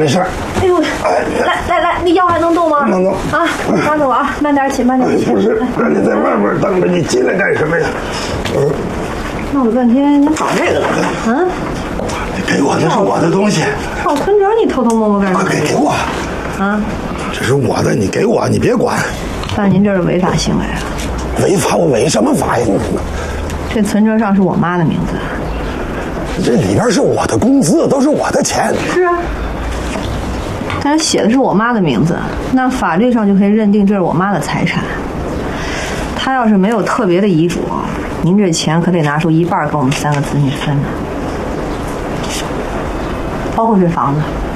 事。 哎呦，来，你腰还能动吗？ 能动啊，拿走啊，慢点起，慢点起。 不是，那你在外面等着，你进来干什么呀？ 闹了半天，你找这个了？啊？ 你给我，那是我的东西。 绕村长，你偷偷摸摸干什么？ 快给我！ 啊？ 这是我的，你给我，你别管。 但您这是违法行为啊！ 违法？我违什么法呀？ 这存折上是我妈的名字。 这里边是我的工资，都是我的钱。 是啊，但是写的是我妈的名字，那法律上就可以认定这是我妈的财产。她要是没有特别的遗嘱，您这钱可得拿出一半给我们3个子女分呢，包括这房子。